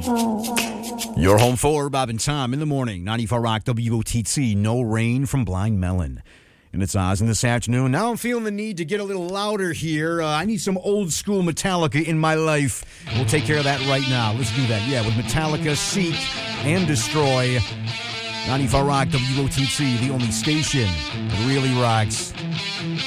You're home for Bob and Tom in the morning. 94 Rock WOTC. No rain from Blind Melon. And it's Oz in this afternoon. Now I'm feeling the need to get a little louder here. I need some old school Metallica in my life. We'll take care of that right now. Let's do that. Yeah, with Metallica, Seek, and Destroy. 94 Rock WOTC, the only station that really rocks.